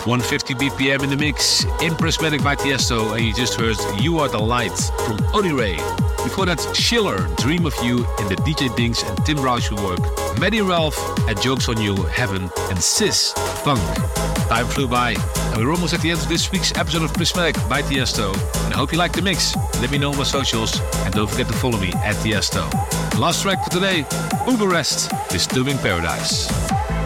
150 BPM in the mix, in Prismatic by Tiesto, and you just heard You Are the Light from Oli Ray. Before that, Schiller, Dream of You in the DJ Dinks and Tim Roush work, Maddie Ralph and Jokes on You, Heaven, and Sis, Funk. Time flew by, and we're almost at the end of this week's episode of Prismatic by Tiesto, and I hope you liked the mix. Let me know on my socials, and don't forget to follow me at Tiesto. Last track for today, Uber Rest, Disturbing Paradise.